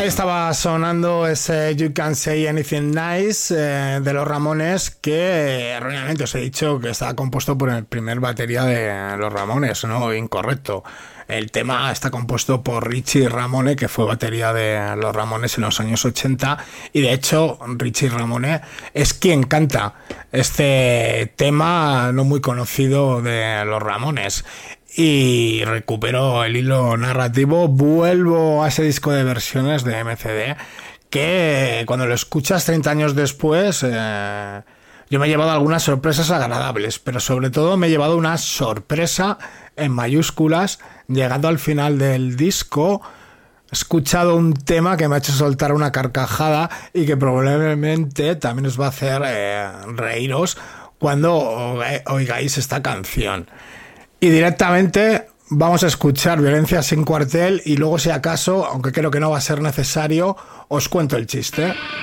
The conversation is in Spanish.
Ahí estaba sonando ese You Can't Say Anything Nice de los Ramones, que erróneamente os he dicho que estaba compuesto por el primer batería de los Ramones, ¿no? Incorrecto. El tema está compuesto por Richie Ramone, que fue batería de los Ramones en los años 80, y de hecho Richie Ramone es quien canta este tema no muy conocido de los Ramones. Y recupero el hilo narrativo, vuelvo a ese disco de versiones de MCD que cuando lo escuchas 30 años después yo me he llevado algunas sorpresas agradables, pero sobre todo me he llevado una sorpresa en mayúsculas. Llegando al final del disco he escuchado un tema que me ha hecho soltar una carcajada y que probablemente también os va a hacer reíros cuando oigáis esta canción. Y directamente vamos a escuchar Violencia sin cuartel y luego, si acaso, aunque creo que no va a ser necesario, os cuento el chiste.